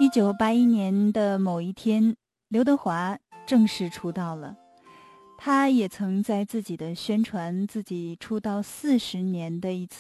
1981年的某一天，刘德华正式出道了。他也曾在自己的宣传自己出道40年的一次